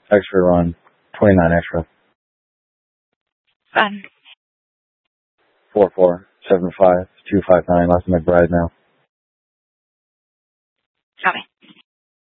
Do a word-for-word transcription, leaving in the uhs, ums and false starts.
X-ray run, twenty-nine extra. Run. four four seven five two five nine, left McBride now. Copy.